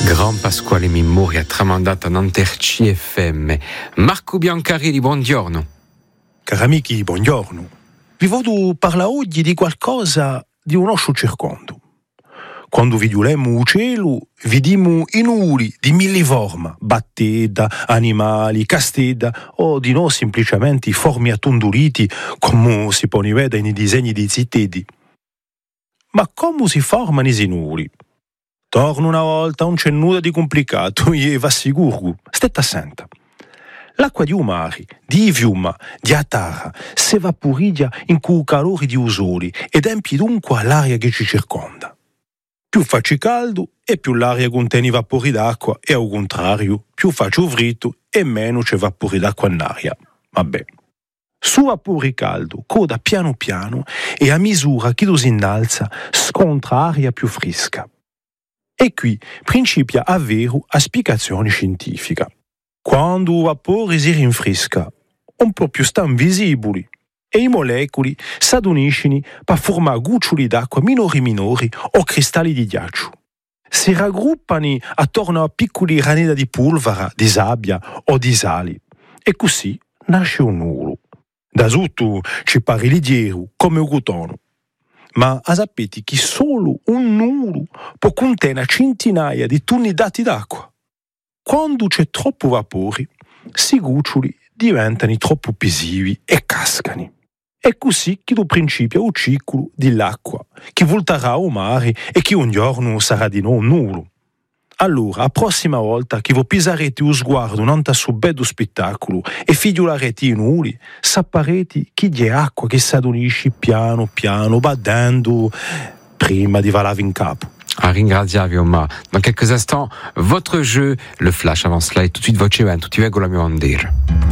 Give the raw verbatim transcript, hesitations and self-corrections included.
Gran Pasquale Memoria, tramandata Nanterci F M. Marco Biancarelli, buongiorno. Cari amici, buongiorno. Vi voglio parlare oggi di qualcosa di un nostro circondo. Quando vediamo il cielo, vediamo i nuli di mille forme, batteda, animali, casteda, o di no semplicemente forme attondoliti, come si può vedere nei disegni dei zittedi. Ma come si formano i nuli? Torno una volta, non c'è nulla di complicato, e va sicuro, state attenta. L'acqua di un mare, di fiume, di atara, si evaporizza in quel calore di usoli ed empie dunque l'aria che ci circonda. Più faccio caldo e più l'aria contiene vapori d'acqua e al contrario, più faccio freddo e meno c'è vapori d'acqua in aria. Vabbè. Su vapore caldo coda piano piano e a misura che lo si innalza scontra aria più fresca. E qui principia a vero a spiegazione scientifica. Quando il vapore si rinfresca, un po' più stanno visibili e i molecoli si aduniscono per formare goccioli d'acqua minori minori o cristalli di ghiaccio. Si raggruppano attorno a piccoli ranelli di polvere, di sabbia o di sali e così nasce un nulo. Da sotto ci pare leggero come un cotone. Ma sapete che solo un nulo può contenere centinaia di tonnellate d'acqua. Quando c'è troppo vapore, questi goccioli diventano troppo pesivi e cascano. È così che lo principia il ciclo dell'acqua, che volterà al mare e che un giorno sarà di nuovo nulo. Allora, la prossima volta che vi pisarete lo sguardo non a suo bello spettacolo e figliolarete i nuli, saprete che c'è acqua che si adonisce piano piano, battendo prima di valare in capo. À ringraziarvi, Omar. Dans quelques instants, votre jeu, le flash. Avant cela, et tout de suite, votre jeu, tout de suite,